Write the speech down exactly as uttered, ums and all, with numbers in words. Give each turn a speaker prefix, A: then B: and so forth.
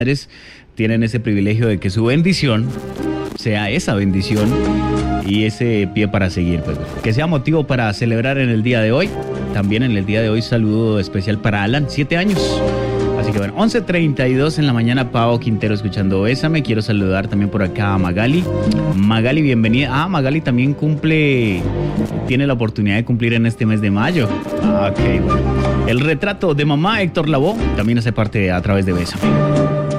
A: padres tienen ese privilegio de que su bendición sea esa bendición y ese pie para seguir, pues, que sea motivo para celebrar en el día de hoy. También en el día de hoy saludo especial para Alan, siete años. Así que bueno, once treinta y dos en la mañana, Pao Quintero escuchando Bésame. Quiero saludar también por acá a Magali. Magali, bienvenida. Ah, Magali también cumple, tiene la oportunidad de cumplir en este mes de mayo. Ah, ok, bueno. El retrato de mamá, Héctor Lavoe, también hace parte a través de Bésame.